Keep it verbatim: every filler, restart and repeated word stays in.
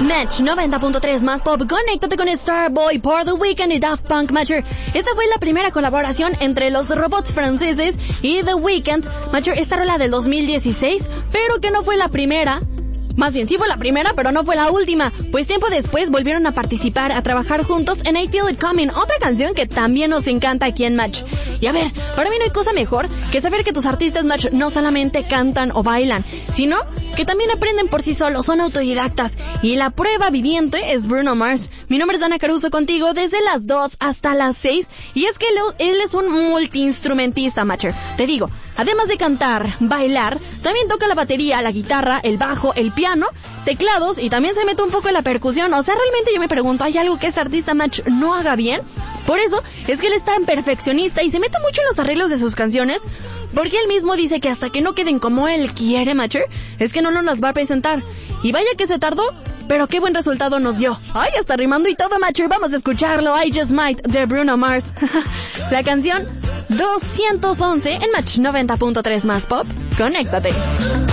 Match noventa punto tres más pop, conéctate con Starboy por The Weeknd y Daft Punk Matcher. Esta fue la primera colaboración entre los robots franceses y The Weeknd. Matcher, esta rola del dos mil dieciséis, pero que no fue la primera. Más bien, sí fue la primera, pero no fue la última, pues tiempo después volvieron a participar, a trabajar juntos en I Feel It Coming, otra canción que también nos encanta aquí en Match. Y a ver, para mí no hay cosa mejor que saber que tus artistas Match no solamente cantan o bailan, sino que también aprenden por sí solos, son autodidactas. Y la prueba viviente es Bruno Mars. Mi nombre es Dana Caruso, contigo desde las dos hasta las seis, y es que él, él es un multiinstrumentista, Matcher. Te digo, además de cantar, bailar, también toca la batería, la guitarra, el bajo, el piano, teclados, y también se mete un poco en la percusión. O sea, realmente yo me pregunto, ¿hay algo que este artista Match no haga bien? Por eso es que él es tan perfeccionista y se mete mucho en los arreglos de sus canciones, porque él mismo dice que hasta que no queden como él quiere, Matcher, es que no nos las va a presentar. Y vaya que se tardó, pero qué buen resultado nos dio. Ay, hasta rimando y todo, Matcher. Vamos a escucharlo. I Just Might de Bruno Mars. La canción doscientos once en Match noventa punto tres más pop. Conéctate.